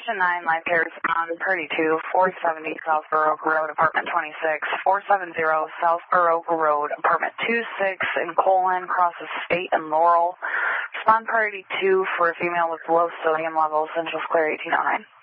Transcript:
Station 9, live care respond, Purdy 2, 470 South Baroque Road, apartment 26, 470 South Baroque Road, apartment 26 in Colon, crosses State and Laurel. Respond Purdy 2 for a female with low sodium levels, Central Square 1809.